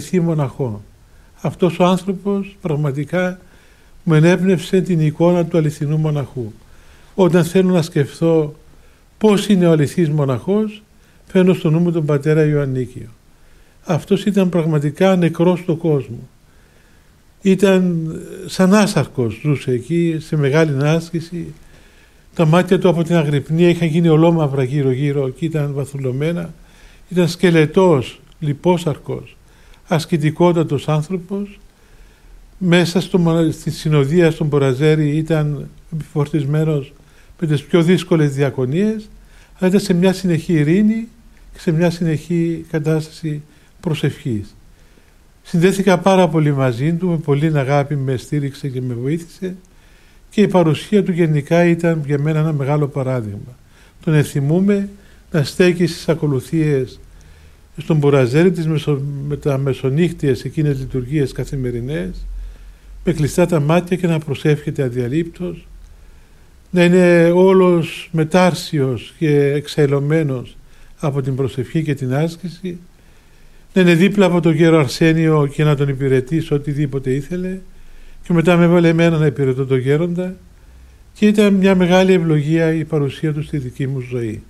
μοναχό. Αυτός ο άνθρωπος πραγματικά μου ενέπνευσε την εικόνα του αληθινού μοναχού. Όταν θέλω να σκεφτώ πώς είναι ο αληθής μοναχός, φέρνω στο νου μου τον πατέρα Ιωαννίκιο. Αυτός ήταν πραγματικά νεκρός στον κόσμο. Ήταν σαν άσαρκος, ζούσε εκεί σε μεγάλη άσκηση. Τα μάτια του από την αγρυπνία είχαν γίνει ολόμαυρα γύρω-γύρω και ήταν βαθουλωμένα. Ήταν σκελετός, λιπόσαρκος, ασκητικότατος άνθρωπος. Μέσα στη συνοδεία στον Μποραζέρι ήταν επιφορτισμένος με τις πιο δύσκολες διακονίες, αλλά ήταν σε μια συνεχή ειρήνη και σε μια συνεχή κατάσταση προσευχής. Συνδέθηκα πάρα πολύ μαζί του, με πολλή αγάπη με στήριξε και με βοήθησε και η παρουσία του γενικά ήταν για μένα ένα μεγάλο παράδειγμα. Τον εθυμούμε να στέκει στις ακολουθίες στον Μποραζέρι με τα μεσονύχτιες εκείνες λειτουργίες καθημερινές, με κλειστά τα μάτια και να προσεύχεται αδιαλείπτως, να είναι όλος μετάρσιος και εξαιλωμένος από την προσευχή και την άσκηση, να είναι δίπλα από τον γέρο Αρσένιο και να τον υπηρετήσει οτιδήποτε ήθελε, και μετά με έβαλε εμένα να υπηρετώ τον γέροντα, και ήταν μια μεγάλη ευλογία η παρουσία του στη δική μου ζωή.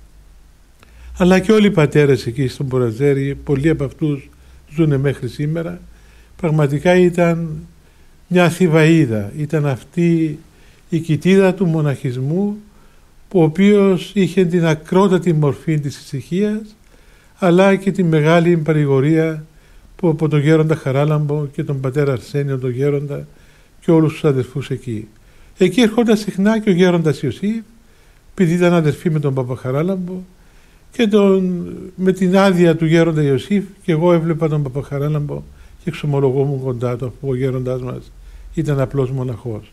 Αλλά και όλοι οι πατέρες εκεί στον Μποραζέρι, πολλοί από αυτούς ζουν μέχρι σήμερα, πραγματικά ήταν μια θηβαΐδα, ήταν αυτή η κοιτίδα του μοναχισμού, ο οποίος είχε την ακρότατη μορφή της ησυχίας, αλλά και τη μεγάλη παρηγορία που από τον γέροντα Χαράλαμπο και τον πατέρα Αρσένιο τον γέροντα και όλους τους αδερφούς εκεί. Εκεί ερχόταν συχνά και ο γέροντας Ιωσήφ, επειδή ήταν αδερφοί με τον Παπαχαράλαμπο, και με την άδεια του γέροντα Ιωσήφ και εγώ έβλεπα τον Παπαχαράλαμπο και εξομολογόμουν κοντά του, αφού ο γέροντάς μας ήταν απλός μοναχός.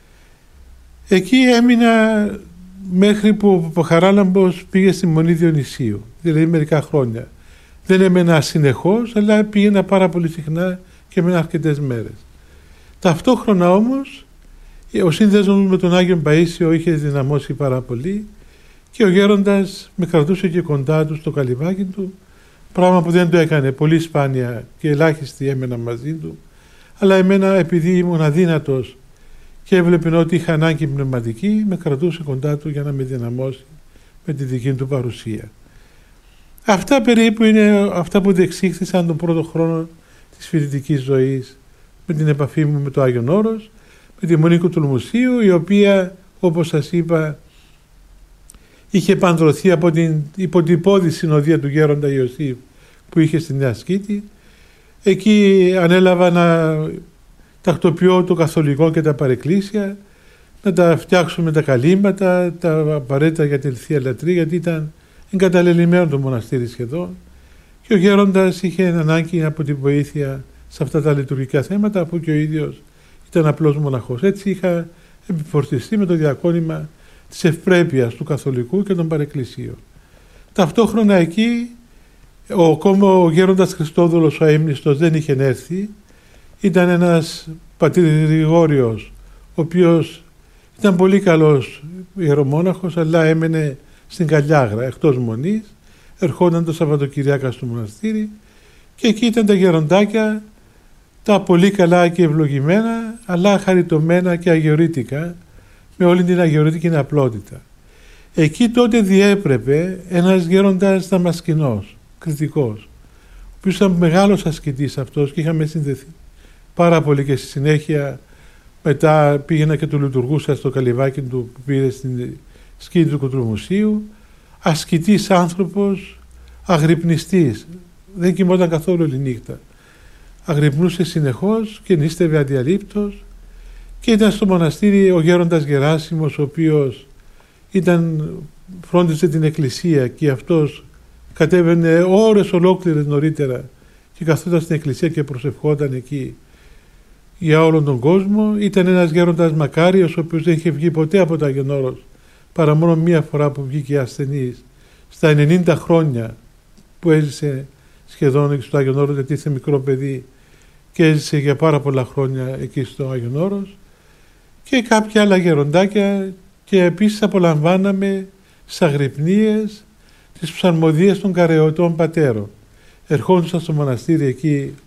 Εκεί έμεινα μέχρι που ο Παπαχαράλαμπος πήγε στη Μονή Διονυσίου, δηλαδή μερικά χρόνια. Δεν έμενα συνεχώς, αλλά πήγαινα πάρα πολύ συχνά και έμενα αρκετές μέρες. Ταυτόχρονα όμως ο σύνδεσμος με τον Άγιο Παΐσιο είχε δυναμώσει πάρα πολύ και ο γέροντας με κρατούσε και κοντά του στο καλυβάκι του, πράγμα που δεν το έκανε πολύ σπάνια και ελάχιστοι έμενα μαζί του, αλλά εμένα, επειδή ήμουν αδύνατος και έβλεπε ότι είχα ανάγκη πνευματική, με κρατούσε κοντά του για να με δυναμώσει με τη δική του παρουσία. Αυτά περίπου είναι αυτά που διεξήχθησαν τον πρώτο χρόνο της φοιτητικής ζωής, με την επαφή μου με το Άγιον Όρος, με τη Μονή Κουτουλμουσίου, η οποία, όπως σας είπα, είχε επανδρωθεί από την υποτυπώδη συνοδεία του γέροντα Ιωσήφ που είχε στη Νέα Σκήτη. Εκεί ανέλαβα να τακτοποιώ το καθολικό και τα παρεκκλήσια, να τα φτιάξουμε τα καλύματα, τα απαραίτητα για τη Θεία Λατρεία, γιατί ήταν εγκαταλελειμμένο το μοναστήρι σχεδόν και ο γέροντας είχε ανάγκη από την βοήθεια σε αυτά τα λειτουργικά θέματα, αφού και ο ίδιος ήταν απλός μοναχός. Έτσι είχα επιφορτιστεί με το διακόνημα της ευπρέπειας του καθολικού και των παρεκκλησίων. Ταυτόχρονα εκεί ακόμα ο γέροντας Χριστόδουλος ο Αείμνηστος δεν είχε έρθει. Ήταν ένας πατήρ Γρηγόριος, ο οποίος ήταν πολύ καλός ιερομόναχος, αλλά έμενε στην Καλιάγρα εκτός Μονής, ερχόταν το Σαββατοκυριακά στο μοναστήρι και εκεί ήταν τα γεροντάκια, τα πολύ καλά και ευλογημένα, αλλά χαριτωμένα και αγιορείτικα, με όλη την αγιορείτικη απλότητα. Εκεί τότε διέπρεπε ένας γέροντας Δαμασκηνός, κριτικός, ο οποίος ήταν μεγάλος ασκητής αυτός και είχαμε συνδεθεί πάρα πολύ, και στη συνέχεια μετά πήγαινα και του λειτουργούσα στο καλυβάκι του που πήρε στην σκήνη του Κουτρομουσίου. Ασκητής άνθρωπος, αγρυπνιστής, δεν κοιμόταν καθόλου όλη νύχτα. Αγρυπνούσε συνεχώς και νίστευε αδιαλείπτως, και ήταν στο μοναστήρι ο γέροντας Γεράσιμος, ο οποίος φρόντιζε την εκκλησία και αυτός κατέβαινε ώρες ολόκληρες νωρίτερα και καθόταν στην εκκλησία και προσευχόταν εκεί για όλον τον κόσμο. Ήταν ένας γέροντας μακάριος, ο οποίος δεν είχε βγει ποτέ από το Άγιον Όρος, παρά μόνο μία φορά που βγήκε ασθενής στα 90 χρόνια που έζησε σχεδόν εκεί στο Άγιον Όρος, γιατί είσαι μικρό παιδί και έζησε για πάρα πολλά χρόνια εκεί στο Άγιον Όρος, και κάποια άλλα γεροντάκια, και επίσης απολαμβάναμε στις αγρυπνίες τις ψαλμοδίες των Καρεωτών Πατέρων. ερχόντουσαν στο μοναστήρι εκεί